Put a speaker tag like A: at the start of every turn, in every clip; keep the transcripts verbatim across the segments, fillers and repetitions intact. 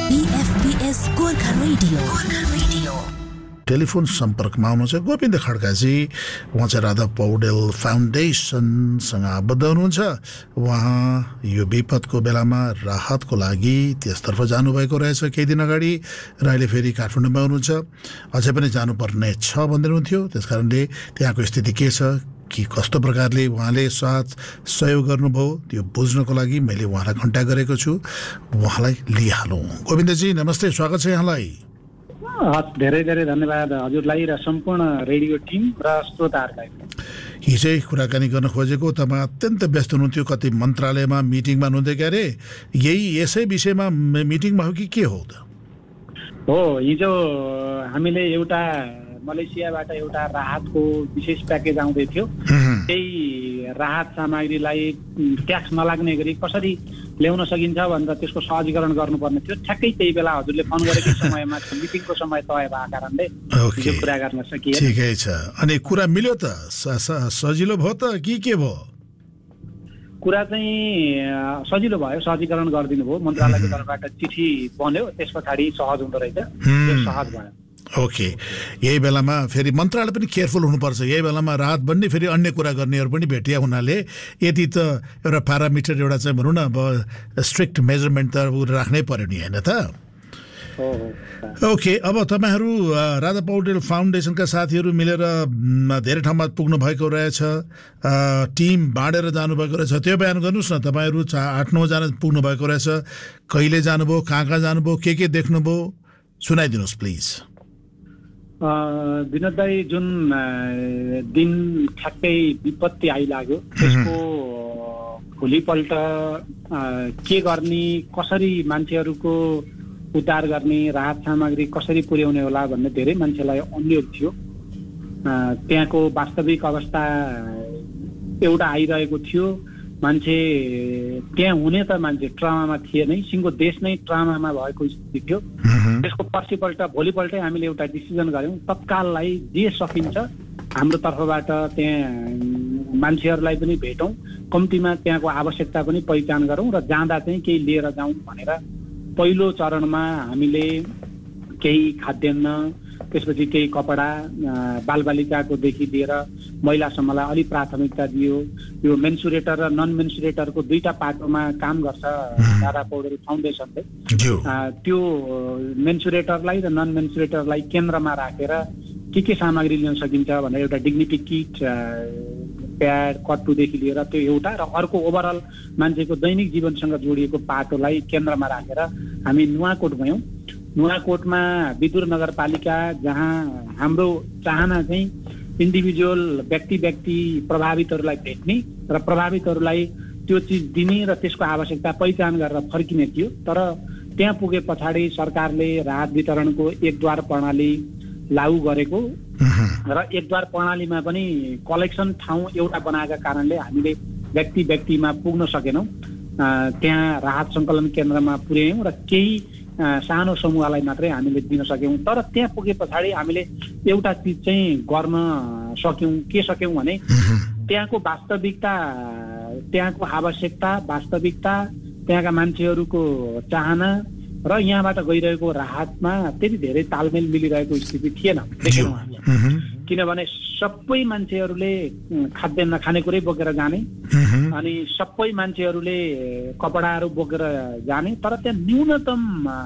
A: बीएफपीएस Gorkha radio Gorkha radio
B: telephone सम्पर्कमा हुनुहुन्छ गोविन्द खड्काजी। उहाँ चाहिँ राधा पौडेल फाउन्डेसनसँग आबद्ध हुनुहुन्छ। उहाँ यो विपदको बेलामा राहतको लागि त्यसतर्फ जानुभएको रहेछ केही दिन अगाडि र अहिले फेरि काठमाडौँमा हुनुहुन्छ। अझै पनि जानुपर्ने छ भन्दै हुनुहुन्थ्यो। त्यस कारणले त्यहाँको स्थिति के छ, कि कस्तो प्रकारले उहाँले साथ सहयोग गर्नुभयो त्यो बुझ्नको लागि मैले उहाँलाई कन्ट्याक्ट गरेको छु। उहाँलाई लिइहालौँ। गोविन्दजी नमस्ते, स्वागत छ यहाँलाई।
C: हस्, धेरै धेरै धन्यवाद हजुरलाई र सम्पूर्ण रेडियो टिम र श्रोताहरूलाई।
B: हिजै कुराकानी गर्न खोजेको, तपाईँ अत्यन्त व्यस्त हुनुहुन्थ्यो, कति मन्त्रालयमा मिटिङमा हुनुहुन्थ्यो क्यारे, यही यसै विषयमा मिटिङमा हो कि के हो त?
C: हो, हिजो हामीले एउटा मलेसियाबाट एउटा राहतको विशेष प्याकेज आउँदै थियो। त्यही राहत सामग्रीलाई ट्याक्स नलाग्ने गरी कसरी ल्याउन सकिन्छ भनेर त्यसको सहजीकरण गर्नुपर्ने थियो। ठ्याक्कै त्यही बेला हजुरले फोन गरेकै समयमा मिटिङको समय तय भएको कारणले कुरा गर्न सकिएन।
B: ठिकै छ। अनि कुरा मिल्यो त, सजिलो भयो त कि के भयो?
C: कुरा चाहिँ सजिलो भयो, सहजीकरण गरिदिनु भयो। मन्त्रालयको तर्फबाट चिठी बन्यो, त्यस पछाडि सहज हुँदो रहेछ, त्यो सहज भयो।
B: ओके, यही बेलामा फेरि मन्त्रालय पनि केयरफुल हुनुपर्छ। यही बेलामा राहत बन्ने फेरि अन्य कुरा गर्नेहरू पनि भेटिया हुनाले यति त एउटा प्यारामिटर एउटा चाहिँ भनौँ न अब स्ट्रिक्ट मेजरमेन्ट त राख्नै पर्यो नि, होइन त? ओके, अब तपाईँहरू राधा पौडेल फाउन्डेसनका साथीहरू मिलेर धेरै ठाउँमा पुग्नु भएको रहेछ, टिम बाँडेर जानुभएको रहेछ। त्यो बयान गर्नुहोस् न। तपाईँहरू आठ नौजना पुग्नु भएको रहेछ। कहिले जानुभयो, कहाँ कहाँ जानुभयो, के के देख्नुभयो, सुनाइदिनुहोस् प्लिज।
C: विनोद दाई, जुन दिन ठ्याक्कै विपत्ति आइलाग्यो त्यसको भोलिपल्ट के गर्ने, कसरी मान्छेहरूको उद्धार गर्ने, राहत सामग्री कसरी पुर्याउने होला भन्ने धेरै मान्छेलाई अन्योग थियो। त्यहाँको वास्तविक अवस्था एउटा आइरहेको थियो। मान्छे त्यहाँ हुने त मान्छे ट्रामामा थिए नै, सिङ्गो देश नै ट्रामामा भएको स्थिति थियो। त्यसको पर्सिपल्ट भोलिपल्टै हामीले एउटा डिसिजन गऱ्यौँ, तत्काललाई जे सकिन्छ हाम्रो तर्फबाट त्यहाँ मान्छेहरूलाई पनि भेटौँ, कम्तीमा त्यहाँको आवश्यकता पनि पहिचान गरौँ र जाँदा चाहिँ केही लिएर जाउँ भनेर पहिलो चरणमा हामीले केही खाद्यान्न, त्यसपछि केही कपडा, बालबालिकाकोदेखि लिएर महिलासम्मलाई अलिक प्राथमिकता दियो। यो मेन्सुरेटर र नन मेन्सुरेटरको दुईटा पाटोमा काम गर्छ राधा पौडेल फाउन्डेसनले। त्यो मेन्सुरेटरलाई र नन मेन्सुरेटरलाई केन्द्रमा राखेर के के सामग्री ल्याउन सकिन्छ भनेर एउटा डिग्निटी किट, प्याड, कट्टुदेखि लिएर त्यो एउटा, र अर्को ओभरअल मान्छेको दैनिक जीवनसँग जोडिएको पाटोलाई केन्द्रमा राखेर हामी नुवाकोट गयौँ। नुवाकोटमा विदुर नगरपालिका, जहाँ हाम्रो चाहना चाहिँ इन्डिभिजुअल व्यक्ति व्यक्ति प्रभावितहरूलाई भेट्ने र प्रभावितहरूलाई त्यो चिज दिने र त्यसको आवश्यकता पहिचान गरेर फर्किने थियो। तर त्यहाँ पुगे पछाडि सरकारले राहत वितरणको एकद्वार प्रणाली लागू गरेको र एकद्वार प्रणालीमा पनि कलेक्सन ठाउँ एउटा बनाएका कारणले हामीले व्यक्ति व्यक्तिमा पुग्न सकेनौँ। त्यहाँ राहत सङ्कलन केन्द्रमा पुर्यायौँ र केही सानो समूहलाई मात्रै हामीले दिन सक्यौँ। तर त्यहाँ पुगे पछाडि हामीले एउटा चिज चाहिँ गर्न सक्यौँ। के सक्यौँ भने त्यहाँको वास्तविकता, त्यहाँको आवश्यकता, वास्तविकता, त्यहाँका मान्छेहरूको चाहना र यहाँबाट गइरहेको राहतमा त्यति धेरै तालमेल मिलिरहेको स्थिति थिएन, देख्यौँ हामीले। किनभने सबै मान्छेहरूले खाद्यान्न खानेकुरै बोकेर जाने अनि सबै मान्छेहरूले कपडाहरू बोकेर जाने, तर त्यहाँ न्यूनतम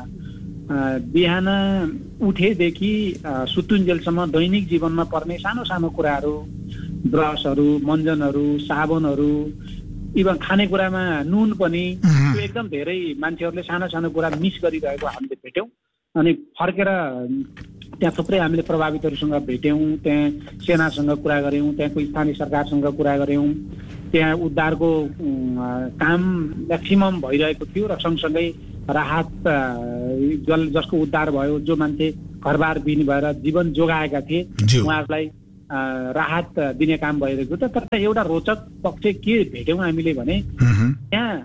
C: बिहान उठेदेखि सुतुन्जेलसम्म दैनिक जीवनमा पर्ने सानो सानो कुराहरू, ब्रसहरू, मञ्जनहरू, साबुनहरू, इभन खानेकुरामा नुन पनि, त्यो एकदम धेरै मान्छेहरूले सानो सानो कुरा मिस गरिरहेको हामीले भेट्यौँ। अनि फर्केर त्यहाँ थुप्रै हामीले प्रभावितहरूसँग भेट्यौँ, त्यहाँ सेनासँग कुरा गऱ्यौँ, त्यहाँको स्थानीय सरकारसँग कुरा गऱ्यौँ। त्यहाँ उद्धारको काम म्याक्सिमम भइरहेको थियो र सँगसँगै राहत जल जसको उद्धार भयो, जो मान्छे घरबार बिनी भएर जीवन जोगाएका थिए उहाँहरूलाई राहत दिने काम भइरहेको थियो। तर एउटा रोचक पक्ष के भेट्यौँ हामीले भने त्यहाँ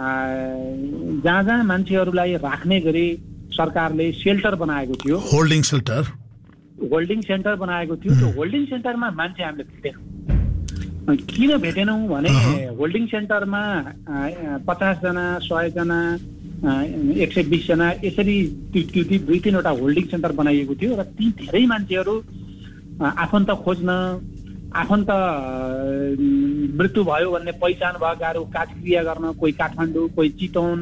C: जहाँ जहाँ मान्छेहरूलाई राख्ने गरी सरकारले सेल्टर बनाएको थियो,
B: होल्डिङ सेल्टर
C: होल्डिङ सेन्टर बनाएको थियो। त्यो होल्डिङ सेन्टरमा मान्छे हामीले भेटेनौँ। किन भेटेनौँ भने होल्डिङ सेन्टरमा पचासजना, सयजना एक सय बिसजना यसरी त्यो दुई तिनवटा होल्डिङ सेन्टर बनाइएको थियो र ती धेरै मान्छेहरू आफन्त खोज्न आफन्त मृत्यु भयो भन्ने पहिचान भएकाहरू काजक्रिया गर्न कोही काठमाडौँ कोही चितवन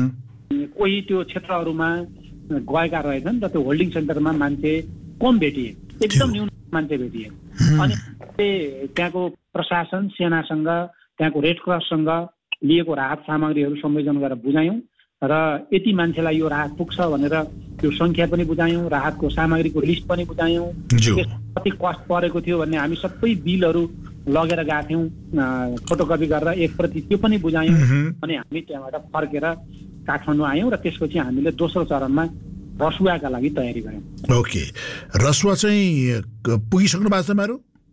C: कोही त्यो क्षेत्रहरूमा गएका रहेछन् र त्यो होल्डिङ सेन्टरमा मान्छे कम भेटिए एकदम न्यून मान्छे भेटिए अनि त्यहाँको प्रशासन सेनासँग त्यहाँको रेड क्रससँग लिएको राहत सामग्रीहरू संयोजन गरेर बुझायौँ र यति मान्छेलाई यो राहत पुग्छ भनेर त्यो सङ्ख्या पनि बुझायौँ राहतको सामग्रीको लिस्ट पनि बुझायौँ कति कस्ट परेको थियो भन्ने हामी सबै बिलहरू लगेर गएका थियौँ फोटोकपी गरेर एक प्रति त्यो पनि बुझायौँ अनि हामी त्यहाँबाट फर्केर काठमाडौँ आयौँ र त्यसपछि हामीले दोस्रो चरणमा रसुवाका लागि तयारी गऱ्यौँ।
B: ओके, रसुवा चाहिँ पुगिसक्नु भएको छ मेरो?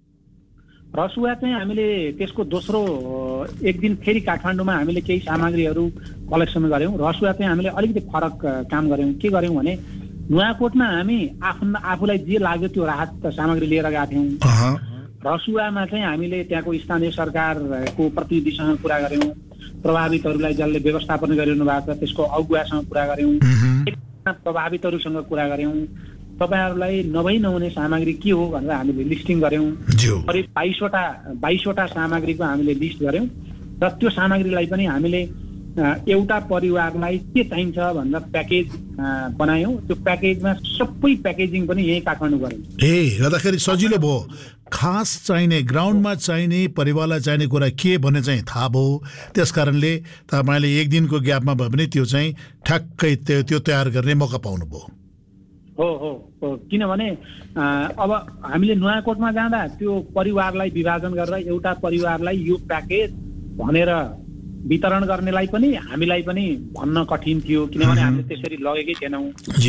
C: रसुवा चाहिँ हामीले त्यसको दोस्रो एक दिन फेरि काठमाडौँमा हामीले केही सामग्रीहरू कलेक्सन गऱ्यौँ। रसुवा चाहिँ हामीले अलिकति फरक काम गऱ्यौँ। के गऱ्यौँ भने नुवाकोटमा हामी आफ्नो आफूलाई जे लाग्यो त्यो राहत सामग्री लिएर गएका थियौँ। रसुवामा चाहिँ हामीले त्यहाँको स्थानीय सरकारको प्रतिनिधिसँग कुरा गऱ्यौँ, प्रभावितहरूलाई जसले व्यवस्थापन गरिरहनु भएको छ त्यसको अगुवासँग कुरा गऱ्यौँ, प्रभावितहरूसँग कुरा गऱ्यौँ, तपाईँहरूलाई नभई नहुने सामग्री के हो भनेर हामीले लिस्टिङ गऱ्यौँ। करिब बाइसवटा बाइसवटा सामग्रीको हामीले लिस्ट गऱ्यौँ र त्यो सामग्रीलाई पनि हामीले एउटा परिवारलाई के चाहिन्छ भनेर प्याकेज बनायौँ। त्यो प्याकेजमा सबै प्याकेजिङ पनि यही काठमाडौँ गऱ्यौँ।
B: ए गर्दाखेरि सजिलो भयो, खास चाहिने ग्राउन्डमा चाहिने परिवारलाई चाहिने कुरा के भन्ने चाहिँ थाहा भयो। त्यस कारणले तपाईँले एक दिनको ग्यापमा भयो भने त्यो चाहिँ ठ्याक्कै त्यो त्यो तयार गर्ने मौका पाउनुभयो।
C: हो हो हो किनभने अब हामीले नुवाकोटमा जाँदा त्यो परिवारलाई विभाजन गरेर एउटा परिवारलाई यो प्याकेज भनेर वितरण गर्नेलाई पनि हामीलाई पनि भन्न कठिन थियो, किनभने हामीले त्यसरी लगेकै थिएनौँ।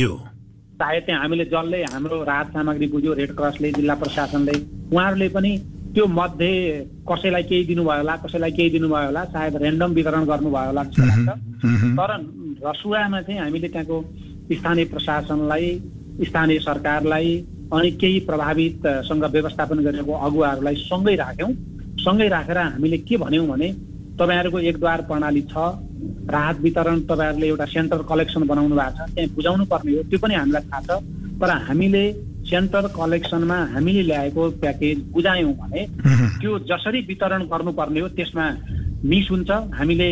C: सायद त्यहाँ हामीले जसले हाम्रो राहत सामग्री बुझ्यो, रेड क्रसले, जिल्ला प्रशासनले, उहाँहरूले पनि त्यो मध्ये कसैलाई केही दिनुभयो होला, कसैलाई केही दिनुभयो होला, सायद ऱ्यान्डम वितरण गर्नुभयो होला जस्तो लाग्छ। तर रसुवामा चाहिँ हामीले त्यहाँको स्थानीय प्रशासनलाई, स्थानीय सरकारलाई अनि केही प्रभावितसँग व्यवस्थापन गरेको अगुवाहरूलाई सँगै राख्यौँ। सँगै राखेर हामीले के भन्यौँ भने तपाईँहरूको एकद्वार प्रणाली छ, राहत वितरण तपाईँहरूले एउटा सेन्टर कलेक्सन बनाउनु भएको छ, त्यहाँ बुझाउनु पर्ने हो, त्यो पनि हामीलाई थाहा छ। तर हामीले सेन्टर कलेक्सनमा हामीले ल्याएको प्याकेज बुझायौँ भने त्यो जसरी वितरण गर्नुपर्ने हो त्यसमा मिस हुन्छ। हामीले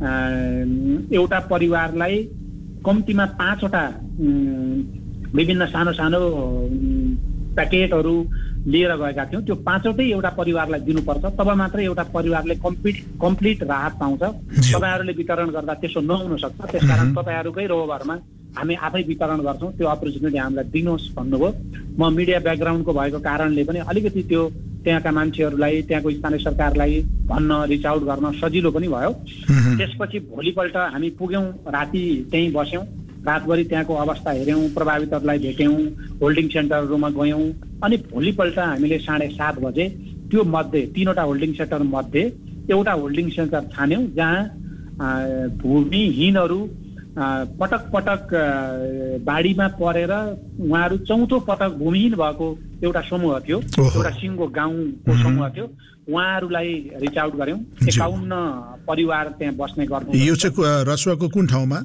C: एउटा परिवारलाई कम्तीमा पाँचवटा विभिन्न सानो सानो प्याकेटहरू लिएर गएका थियौँ। त्यो पाँचवटै एउटा परिवारलाई दिनुपर्छ, तब मात्र एउटा परिवारले कम्प्लिट कम्प्लिट राहत पाउँछ। तपाईँहरूले वितरण गर्दा त्यसो नहुन सक्छ, त्यसकारण तपाईँहरूकै रोभरमा हामी आफै वितरण गर्छौँ, त्यो अपर्च्युनिटी हामीलाई दिनुहोस् भन्नुभयो। म मिडिया ब्याकग्राउन्डको भएको कारणले पनि अलिकति त्यो त्यहाँका मान्छेहरूलाई, त्यहाँको स्थानीय सरकारलाई भन्न, रिच आउट गर्न सजिलो पनि भयो। त्यसपछि भोलिपल्ट हामी पुग्यौँ, राति त्यहीँ बस्यौँ, रातभरि त्यहाँको अवस्था हेऱ्यौँ, प्रभावितहरूलाई भेट्यौँ, होल्डिङ सेन्टरहरूमा गयौँ। अनि भोलिपल्ट हामीले साढे सात बजे त्यो मध्ये तिनवटा होल्डिङ सेन्टर मध्ये एउटा होल्डिङ सेन्टर छान्यौँ जहाँ भूमिहीनहरू पटक पटक बाढीमा परेर उहाँहरू चौथो पटक भूमिहीन भएको एउटा समूह थियो, एउटा सिङ्गो गाउँको समूह थियो। उहाँहरूलाई रिच आउट गऱ्यौँ। एकाउन्न परिवार त्यहाँ बस्ने गर्नु।
B: यो चाहिँ रसुवाको कुन ठाउँमा?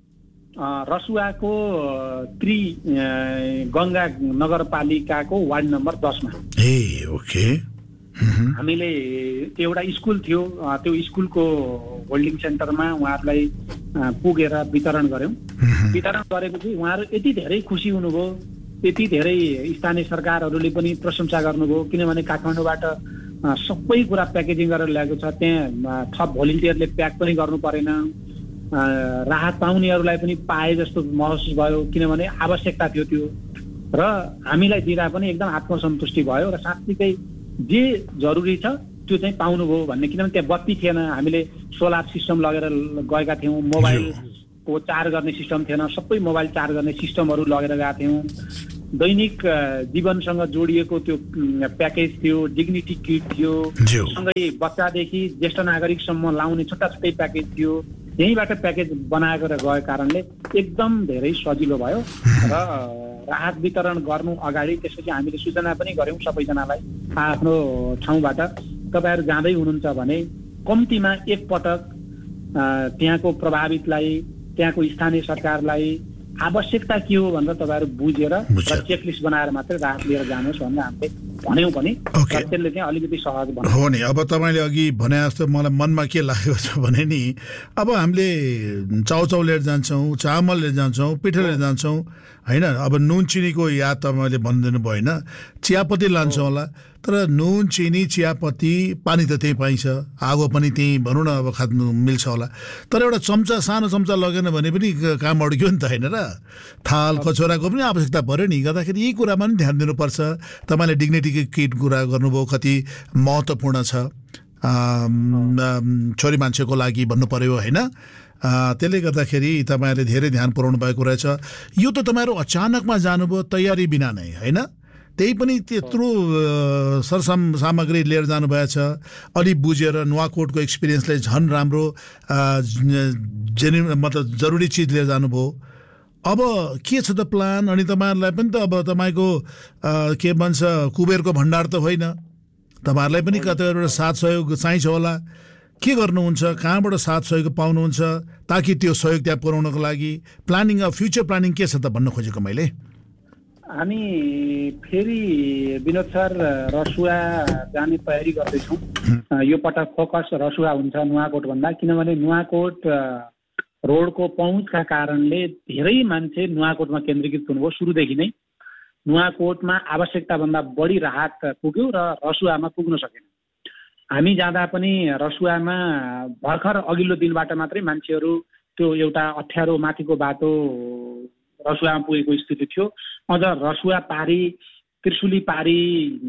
C: रसुवाको त्रि गङ्गा नगरपालिकाको वार्ड नम्बर दसमा।
B: ए ओके।
C: हामीले त्यो एउटा स्कुल थियो, त्यो स्कुलको होल्डिङ सेन्टरमा उहाँहरूलाई पुगेर वितरण गऱ्यौँ। वितरण गरेपछि उहाँहरू यति धेरै खुसी हुनुभयो, यति धेरै स्थानीय सरकारहरूले पनि प्रशंसा गर्नुभयो, किनभने काठमाडौँबाट सबै कुरा प्याकेजिङ गरेर ल्याएको छ। त्यहाँ थप भोलिन्टियरले प्याक पनि गर्नु परेन, राहत पाउनेहरूलाई पनि पाए जस्तो महसुस भयो, किनभने आवश्यकता थियो त्यो। र हामीलाई दिँदा पनि एकदम आत्मसन्तुष्टि भयो र साँच्चीकै जे जरुरी छ त्यो चाहिँ पाउनुभयो भन्ने, किनभने त्यहाँ बत्ती थिएन, हामीले सोलर सिस्टम लगेर गएका थियौँ, मोबाइलको चार्ज गर्ने सिस्टम थिएन, सबै मोबाइल चार्ज गर्ने सिस्टमहरू लगेर गएका थियौँ। दैनिक जीवनसँग जोडिएको त्यो प्याकेज थियो, डिग्निटी किट थियो, सँगै बच्चादेखि ज्येष्ठ नागरिकसम्म लाउने छुट्टा छुट्टै प्याकेज थियो। यहीँबाट प्याकेज बनाएको गएको कारणले एकदम धेरै सजिलो भयो। र राहत वितरण गर्नु अगाडि त्यसपछि हामीले सूचना पनि गऱ्यौँ सबैजनालाई आफ्नो ठाउँबाट, तपाईँहरू जाँदै हुनुहुन्छ भने कम्तीमा एकपटक त्यहाँको प्रभावितलाई, त्यहाँको स्थानीय सरकारलाई आवश्यकता के हो भनेर तपाईँहरू बुझेर र चेकलिस्ट बनाएर मात्रै राहत लिएर जानुहोस् भनेर हामीले भन्यौँ पनि त्यसले चाहिँ अलिकति सहज बनायो
B: हो नि। अब तपाईँले अघि भने जस्तो मलाई मनमा के लागेको छ भने नि अब हामीले चाउचाउ लिएर जान्छौँ, चामल लिएर जान्छौँ, पिठो लिएर जान्छौँ होइन। अब नुन चिनीको याद तपाईँले भनिदिनु भयो होइन, चियापत्ती लान्छौँ होला, तर नुन चिनी चियापत्ती पानी त त्यहीँ पाइन्छ, आगो पनि त्यहीँ भनौँ न अब खानु मिल्छ होला। तर एउटा चम्चा सानो चम्चा लगेन भने पनि काम अड्क्यो नि त होइन र। थाल कचौराको पनि आवश्यकता पऱ्यो नि, गर्दाखेरि यी कुरामा पनि ध्यान दिनुपर्छ। तपाईँले डिग्निटीको किट कुरा गर्नुभयो, कति महत्त्वपूर्ण छ छोरी मान्छेको लागि भन्नु पऱ्यो होइन। त्यसले गर्दाखेरि तपाईँहरूले धेरै ध्यान पुर्याउनु भएको रहेछ। यो त तपाईँहरू अचानकमा जानुभयो तयारी बिना नै होइन, त्यही पनि त्यत्रो सरसाम सामग्री लिएर जानुभएछ, अलि बुझेर नुवाकोटको एक्सपिरियन्सले झन् राम्रो जेन्यु मतलब जरुरी चिज लिएर जानुभयो। अब के छ त प्लान? अनि तपाईँहरूलाई पनि त अब तपाईँको के भन्छ कुबेरको भण्डार त होइन, तपाईँहरूलाई पनि कतिवटा साथ सहयोग चाहिन्छ होला। के गर्नुहुन्छ, कहाँबाट साथ सहयोग पाउनुहुन्छ ताकि त्यो सहयोग त्यहाँ पुर्याउनको लागि प्लानिङ अफ फ्युचर प्लानिङ के छ त भन्न खोजेको मैले।
C: हामी फेरि विनोद सर रसुवा जाने तयारी गर्दैछौँ। यो पटक फोकस रसुवा हुन्छ नुवाकोट भन्दा, किनभने नुवाकोट रोडको पहुँचका कारणले धेरै मान्छे नुवाकोटमा केन्द्रीकृत हुनुभयो। सुरुदेखि नै नुवाकोटमा आवश्यकताभन्दा बढी राहत पुग्यो र रसुवामा पुग्न सकेन। हामी जाँदा पनि रसुवामा भर्खर अघिल्लो दिनबाट मात्रै मान्छेहरू त्यो एउटा अप्ठ्यारो माथिको बाटो रसुवामा पुगेको स्थिति थियो। अझ रसुवा पारी त्रिशुली पारी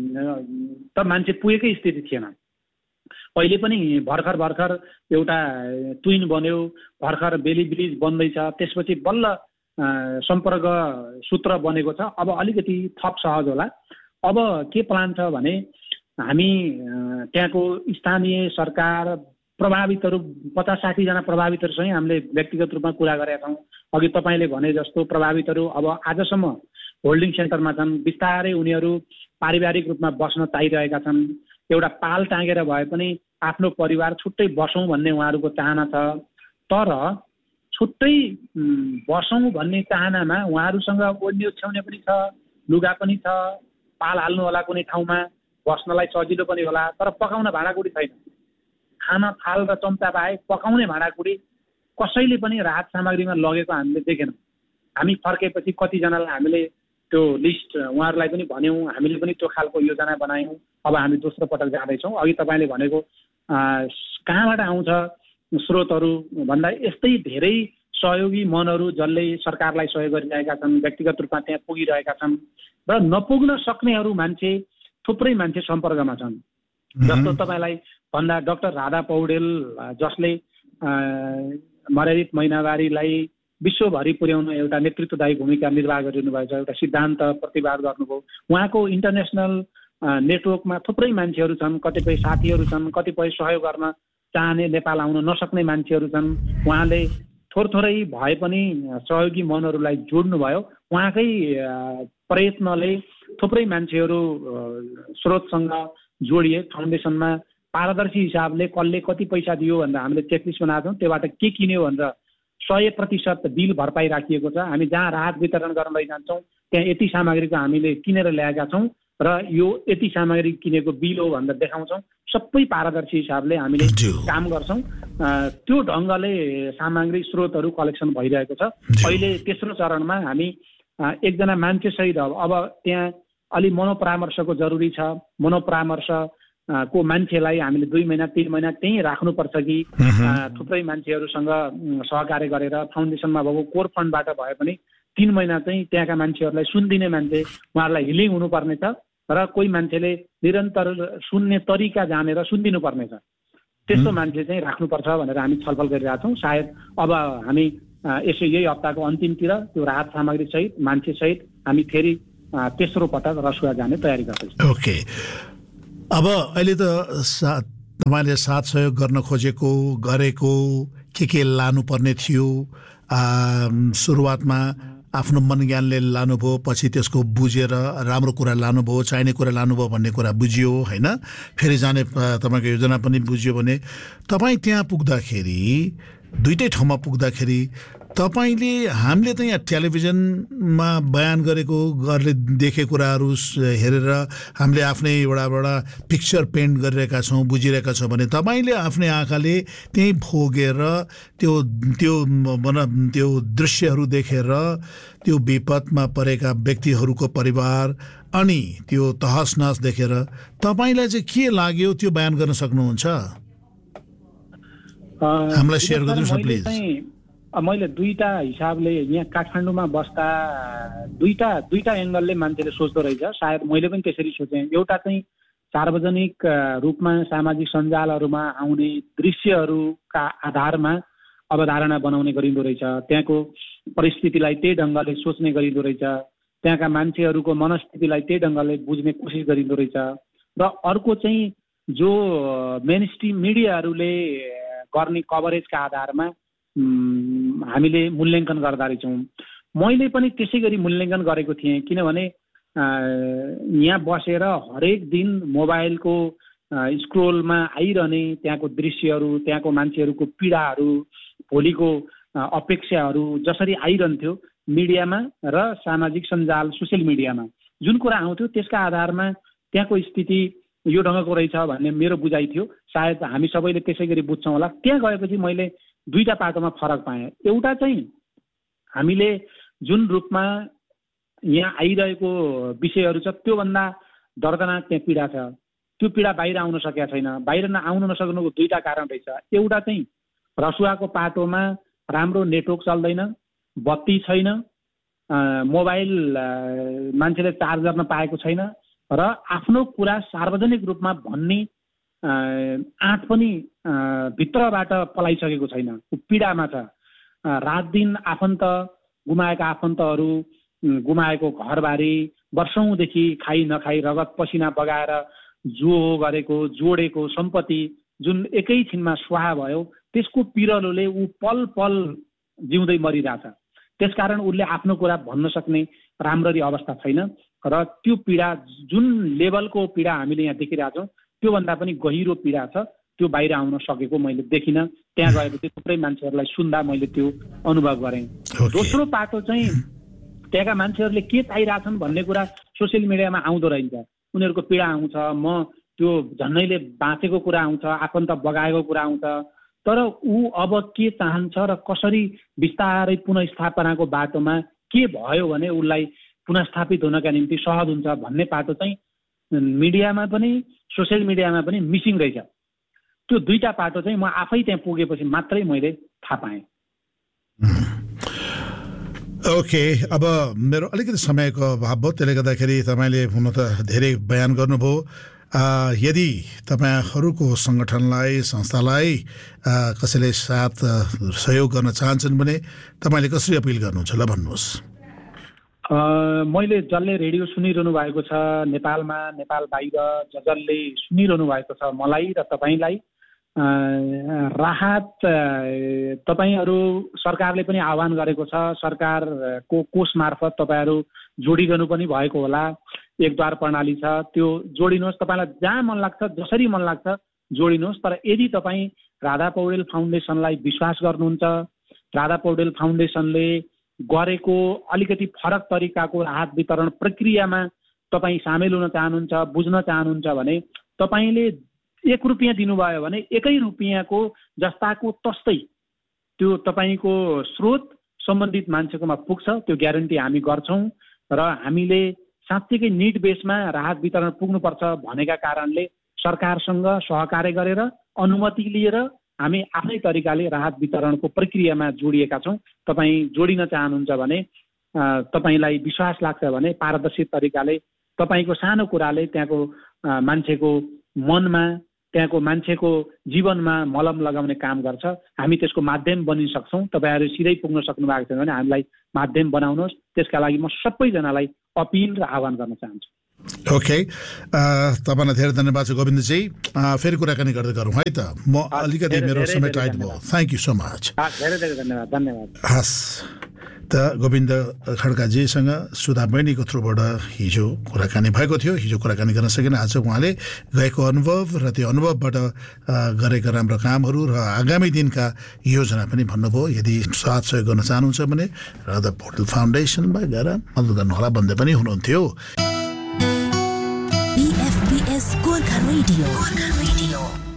C: त मान्छे पुगेकै स्थिति थिएन। अहिले पनि भर्खर भर्खर एउटा ट्विन बन्यो, भर्खर बेली ब्रिज बन्दैछ, त्यसपछि बल्ल सम्पर्क सूत्र बनेको छ। अब अलिकति थप सहज होला। अब के प्लान छ भने हामी त्यहाँको स्थानीय सरकार प्रभावितहरू पचास साठीजना प्रभावितहरूसँग हामीले व्यक्तिगत रूपमा कुरा गरेका छौँ। अघि तपाईँले भने जस्तो प्रभावितहरू अब आजसम्म होल्डिङ सेन्टरमा छन्, बिस्तारै उनीहरू पारिवारिक रूपमा बस्न चाहिरहेका छन्। एउटा पाल टाँगेर भए पनि आफ्नो परिवार छुट्टै बसौँ भन्ने उहाँहरूको चाहना छ। तर छुट्टै बसौँ भन्ने चाहनामा उहाँहरूसँग ओढ्ने ओछ्याउने पनि छ, लुगा पनि छ, पाल हाल्नु होला कुनै ठाउँमा, बस्नलाई सजिलो पनि होला, तर पकाउन भाँडाकुडी छैन। खाना थाल र चम्चा बाहेक पकाउने भाँडाकुडी कसैले पनि राहत सामग्रीमा लगेको हामीले देखेनौँ। हामी फर्केपछि कतिजनालाई हामीले त्यो लिस्ट उहाँहरूलाई पनि भन्यौँ, हामीले पनि त्यो खालको योजना बनायौँ। अब हामी दोस्रो पटक जाँदैछौँ। अघि तपाईँले भनेको कहाँबाट आउँछ स्रोतहरू भन्दा यस्तै धेरै सहयोगी मनहरू जसले सरकारलाई सहयोग गरिरहेका छन्, व्यक्तिगत रूपमा त्यहाँ पुगिरहेका छन् र नपुग्न सक्नेहरू मान्छे थुप्रै मान्छे सम्पर्कमा छन्। जस्तो तपाईँलाई भन्दा डाक्टर राधा पौडेल जसले मर्यादित महिनावारीलाई विश्वभरि पुर्याउन एउटा नेतृत्वदायी भूमिका निर्वाह गरिरहनु भएको छ, एउटा सिद्धान्त प्रतिवाद गर्नुभयो। उहाँको इन्टरनेसनल नेटवर्कमा थुप्रै मान्छेहरू छन्, कतिपय साथीहरू छन्, कतिपय सहयोग गर्न चाहने नेपाल आउन नसक्ने मान्छेहरू छन्। उहाँले थोरथोरै भए पनि सहयोगी मनहरूलाई जोड्नुभयो। उहाँकै प्रयत्नले थुप्रै मान्छेहरू स्रोतसँग जोडिए। फाउन्डेसनमा पारदर्शी हिसाबले कसले कति पैसा दियो भनेर हामीले चेकलिस्ट बनाएको छौँ। त्योबाट के किन्यो भनेर सय प्रतिशत बिल भरपाई राखिएको छ। हामी जहाँ राहत वितरण गर्न लैजान्छौँ त्यहाँ यति सामग्रीको हामीले किनेर ल्याएका छौँ र यो यति सामग्री किनेको बिल हो भनेर देखाउँछौँ। सबै पारदर्शी हिसाबले हामीले काम गर्छौँ। त्यो ढङ्गले सामग्री स्रोतहरू कलेक्सन भइरहेको छ। अहिले तेस्रो चरणमा हामी एकजना मान्छेसहित अब त्यहाँ अलि मनोपरामर्शको जरुरी छ। मनोपरामर्श को मान्छेलाई हामीले दुई महिना तीन महिना त्यहीँ राख्नुपर्छ कि थुप्रै मान्छेहरूसँग सहकार्य गरेर फाउन्डेसनमा भएको कोर फन्डबाट भए पनि तीन महिना चाहिँ त्यहाँका मान्छेहरूलाई सुनिदिने मान्छे उहाँहरूलाई हिलिङ हुनुपर्ने छ र कोही मान्छेले निरन्तर सुन्ने तरिका जानेर सुनिदिनु पर्ने छ। त्यस्तो मान्छे चाहिँ राख्नुपर्छ भनेर हामी छलफल गरिरहेका छौँ। सायद अब हामी यसो यही हप्ताको अन्तिमतिर त्यो राहत सामग्री सहित मान्छे सहित हामी फेरि तेस्रो पटक रसुवा जाने तयारी गर्दैछौँ।
B: ओके, अब अहिले त सा तपाईँले साथ सहयोग गर्न खोजेको गरेको के के लानुपर्ने थियो? सुरुवातमा आफ्नो मनज्ञानले लानुभयो, पछि त्यसको बुझेर राम्रो कुरा लानुभयो, चाहिने कुरा लानुभयो भन्ने कुरा बुझियो होइन। फेरि जाने तपाईँको योजना पनि बुझ्यो भने तपाईँ त्यहाँ पुग्दाखेरि दुईटै ठाउँमा पुग्दाखेरि तपाईँले हामीले त यहाँ टेलिभिजनमा बयान गरेको गरेर देखेको कुराहरू हेरेर हामीले आफ्नै एउटाबाट पिक्चर पेन्ट गरिरहेका छौँ, बुझिरहेका छौँ भने तपाईँले आफ्नै आँखाले त्यहीँ भोगेर त्यो त्यो भन त्यो दृश्यहरू देखेर त्यो विपदमा परेका व्यक्तिहरूको परिवार अनि त्यो तहस नहस देखेर तपाईँलाई चाहिँ के लाग्यो त्यो बयान गर्न सक्नुहुन्छ? हामीलाई सेयर गरिदिनुहोस् न प्लिज।
C: मैले दुईटा हिसाबले यहाँ काठमाडौँमा बस्दा दुईटा दुईटा एङ्गलले मान्छेले सोच्दो रहेछ। सायद मैले पनि त्यसरी सोचेँ। एउटा चाहिँ सार्वजनिक रूपमा सामाजिक सञ्जालहरूमा आउने दृश्यहरूका आधारमा अवधारणा बनाउने गरिँदो रहेछ, त्यहाँको परिस्थितिलाई त्यही ढङ्गले सोच्ने गरिँदो रहेछ, त्यहाँका मान्छेहरूको मनस्थितिलाई त्यही ढङ्गले बुझ्ने कोसिस गरिँदो रहेछ। र अर्को चाहिँ जो मेन स्ट्रिम मिडियाहरूले गर्ने कभरेजका आधारमा हामीले मूल्याङ्कन गर्दा रहेछौँ। मैले पनि त्यसै गरी मूल्याङ्कन गरेको थिएँ, किनभने यहाँ बसेर हरेक दिन मोबाइलको स्क्रोलमा आइरहने त्यहाँको दृश्यहरू, त्यहाँको मान्छेहरूको पीडाहरू, भोलिको अपेक्षाहरू जसरी आइरहन्थ्यो मिडियामा र सामाजिक सञ्जाल सोसियल मिडियामा जुन कुरा आउँथ्यो त्यसका आधारमा त्यहाँको स्थिति यो ढङ्गको रहेछ भन्ने मेरो बुझाइ थियो। सायद हामी सबैले त्यसै गरी बुझ्छौँ होला। त्यहाँ गएपछि मैले दुईटा पाटोमा फरक पाएँ। एउटा चाहिँ हामीले जुन रूपमा यहाँ आइरहेको विषयहरू छ त्योभन्दा दर्दनाक त्यहाँ पीडा छ। त्यो पीडा बाहिर आउन सकेका छैन। बाहिर नआउन नसक्नुको दुईटा कारण रहेछ। एउटा चाहिँ रसुवाको पाटोमा राम्रो नेटवर्क चल्दैन, बत्ती छैन, मोबाइल मान्छेले चार्ज गर्न पाएको छैन र आफ्नो कुरा सार्वजनिक रूपमा भन्ने आँट पनि भित्रबाट पलाइसकेको छैन, पीडामा छ। रात दिन आफन्त गुमाएका आफन्तहरू, गुमाएको घरबारी, वर्षौँदेखि खाइ नखाइ रगत पसिना बगाएर जो गरेको जोडेको सम्पत्ति जुन एकैछिनमा स्वाहा भयो, त्यसको पिरलोले ऊ पल पल जिउँदै मरिरहेछ। त्यसकारण उसले आफ्नो कुरा भन्न सक्ने राम्ररी अवस्था छैन र त्यो पीडा जुन लेभलको पीडा हामीले यहाँ देखिरहेछौँ त्योभन्दा पनि गहिरो पीडा छ। त्यो बाहिर आउन सकेको मैले देखिनँ। त्यहाँ गएपछि थुप्रै मान्छेहरूलाई सुन्दा मैले त्यो अनुभव गरेँ। दोस्रो पाटो चाहिँ त्यहाँका मान्छेहरूले के चाहिरहेछन् भन्ने कुरा सोसियल मिडियामा आउँदो रहन्छ। उनीहरूको पीडा आउँछ, म त्यो झन्नैले बाँचेको कुरा आउँछ, आफन्त बगाएको कुरा आउँछ। तर ऊ अब के चाहन्छ र कसरी बिस्तारै पुनस्थापनाको बाटोमा के भयो भने उसलाई पुनस्थापित हुनका निम्ति सहज हुन्छ भन्ने पाटो चाहिँ मिडियामा पनि सोसियल मिडियामा पनि मिसिङ रहेछ। त्यो दुईटा पाटो चाहिँ म आफै त्यहाँ पुगेपछि मात्रै मैले थाहा पाएँ।
B: ओके, अब मेरो अलिकति समयको अभाव भयो, त्यसले गर्दाखेरि तपाईँले हुन त धेरै बयान गर्नुभयो। यदि तपाईँहरूको सङ्गठनलाई, संस्थालाई कसैले साथ सहयोग गर्न चाहन्छन् भने तपाईँले कसरी अपिल गर्नुहुन्छ, ल भन्नुहोस्।
C: मैले जसले रेडियो सुनिरहनु भएको छ नेपालमा, नेपाल बाहिर ज जसले सुनिरहनु भएको छ मलाई र तपाईँलाई राहत तपाईँहरू सरकारले पनि आह्वान गरेको छ। सरकारको कोष मार्फत तपाईँहरू जोडिरहनु पनि भएको होला। एकद्वार प्रणाली छ, त्यो जोडिनुहोस्। तपाईँलाई जहाँ मन लाग्छ, जसरी मन लाग्छ जोडिनुहोस्। तर यदि तपाईँ राधा पौडेल फाउन्डेसनलाई विश्वास गर्नुहुन्छ, राधा पौडेल फाउन्डेसनले गरेको अलिकति फरक तरिकाको राहत वितरण प्रक्रियामा तपाईँ सामेल हुन चाहनुहुन्छ, बुझ्न चाहनुहुन्छ भने तपाईँले एक रुपियाँ दिनुभयो भने एकै रुपियाँको जस्ताको तस्तै त्यो तपाईँको स्रोत सम्बन्धित मान्छेकोमा पुग्छ। त्यो ग्यारेन्टी हामी गर्छौँ र हामीले साँच्चीकै निड बेसमा राहत वितरण पुग्नुपर्छ भनेका कारणले सरकारसँग सहकार्य गरेर अनुमति लिएर हामी आफ्नै तरिकाले राहत वितरणको प्रक्रियामा जोडिएका छौँ। तपाईँ जोडिन चाहनुहुन्छ भने, तपाईँलाई विश्वास लाग्छ भने पारदर्शी तरिकाले तपाईँको सानो कुराले त्यहाँको मान्छेको मनमा, त्यहाँको मान्छेको जीवनमा मलम लगाउने काम गर्छ। हामी त्यसको माध्यम बनिन सक्छौँ। तपाईँहरू सिधै पुग्न सक्नु भएको छैन भने हामीलाई माध्यम बनाउनुहोस्। त्यसका लागि म सबैजनालाई अपिल र आह्वान गर्न चाहन्छु।
B: ओके तपाईँलाई धेरै धन्यवाद छ गोविन्दजी फेरि कुराकानी गर्दै गरौँ है त म अलिकति मेरो समय टाइट भयो थ्याङ्क यू सो मच
C: धेरै धेरै धन्यवाद धन्यवाद
B: हस् त गोविन्द खड्काजीसँग सुधा बहिनीको थ्रुबाट हिजो कुराकानी भएको थियो हिजो कुराकानी गर्न सकेन आज उहाँले गएको अनुभव र त्यो अनुभवबाट गरेका राम्रो कामहरू र आगामी दिनका योजना पनि भन्नुभयो यदि साथ सहयोग गर्न चाहनुहुन्छ भने राधा पौडेल फाउन्डेसनमा गएर मद्दत गर्नुहोला भन्दै पनि हुनुहुन्थ्यो
A: B F B S Gorkha radio Gorkha radio